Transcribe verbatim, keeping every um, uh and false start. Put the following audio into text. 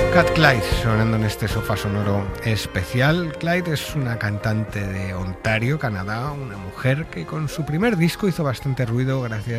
Cat Clyde sonando en este sofá sonoro especial. Clyde es una cantante de Ontario, Canadá, una mujer que con su primer disco hizo bastante ruido gracias